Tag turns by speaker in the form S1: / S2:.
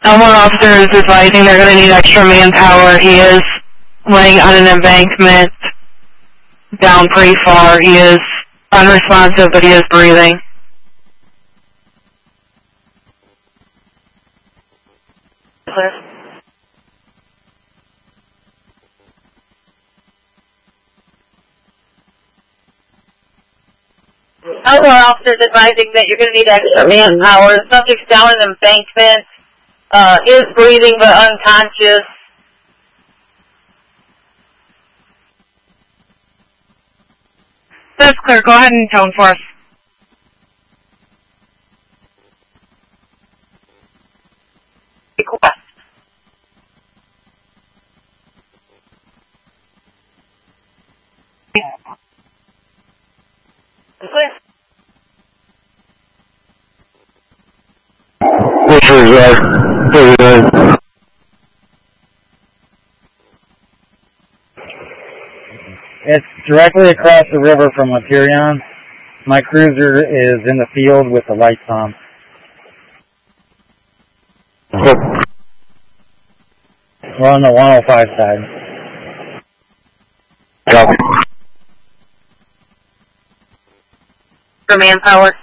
S1: Elmore officer is advising they're going to need extra manpower. He is laying on an embankment down pretty far. He is unresponsive, but he is breathing. Clear.
S2: Elmore officers advising that you're going to need extra manpower. The subject's down in an embankment, is breathing but unconscious.
S1: That's clear. Go ahead and tone for us.
S2: Request. Clear.
S3: Which was,
S4: It's directly across the river from Laterion. My cruiser is in the field with the lights on. We're on the 105 side.
S3: Copy.
S2: For manpower.